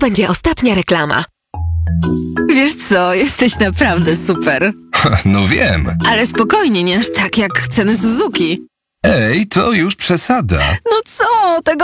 będzie ostatnia reklama. Wiesz co, jesteś naprawdę super. No wiem. Ale spokojnie, nie aż tak jak ceny Suzuki. Ej, to już przesada. No co, tego